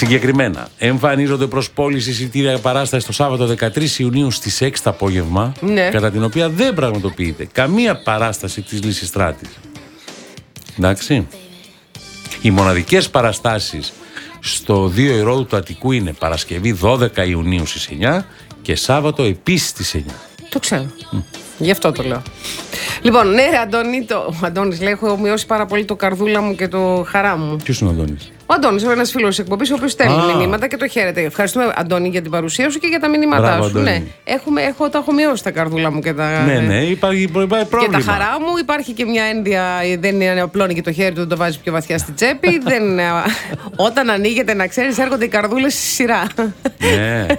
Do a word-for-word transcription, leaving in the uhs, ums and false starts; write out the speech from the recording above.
Συγκεκριμένα, εμφανίζονται προς πώληση εισιτήρια παράσταση το Σάββατο δεκατρείς Ιουνίου στις έξι το απόγευμα, Ναι. κατά την οποία δεν πραγματοποιείται καμία παράσταση της Λυσιστράτης. Εντάξει. Οι μοναδικές παραστάσεις στο δύο ηρόδου του Αττικού είναι Παρασκευή δώδεκα Ιουνίου στις εννιά και Σάββατο επίσης στις εννιά. Το ξέρω. Mm. Γι' αυτό το λέω. Λοιπόν, ναι, ρε Αντώνη, το... ο Αντώνης λέει: έχω μειώσει πάρα πολύ το καρδούλα μου και το χαρά μου. Ποιος είναι ο Αντώνης? Ο Αντώνης, ένας φίλος της εκπομπής, ο οποίος στέλνει Α. μηνύματα και το χαίρεται. Ευχαριστούμε, Αντώνη, για την παρουσία σου και για τα μηνύματά Μπράβο, σου. Αντώνη. Ναι, έχουμε, έχω, τα έχω μειώσει τα καρδούλα μου και τα. Ναι, ναι, υπάρχει, υπάρχει πρόβλημα. Και τα χαρά μου, υπάρχει και μια ένδια. Δεν είναι απλώνει και το χέρι του, δεν το βάζει πιο βαθιά στη τσέπη. δεν, όταν ανοίγεται, να ξέρεις, έρχονται οι καρδούλες στη σειρά. Ναι.